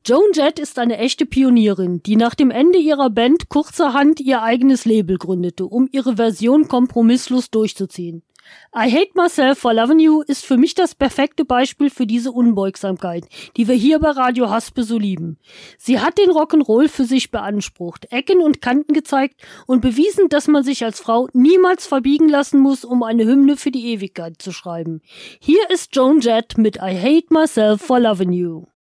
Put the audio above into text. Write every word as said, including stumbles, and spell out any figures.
Joan Jett ist eine echte Pionierin, die nach dem Ende ihrer Band kurzerhand ihr eigenes Label gründete, um ihre Version kompromisslos durchzuziehen. I Hate Myself for Lovin' You ist für mich das perfekte Beispiel für diese Unbeugsamkeit, die wir hier bei Radio Haspe so lieben. Sie hat den Rock'n'Roll für sich beansprucht, Ecken und Kanten gezeigt und bewiesen, dass man sich als Frau niemals verbiegen lassen muss, um eine Hymne für die Ewigkeit zu schreiben. Hier ist Joan Jett mit I Hate Myself for Lovin' You.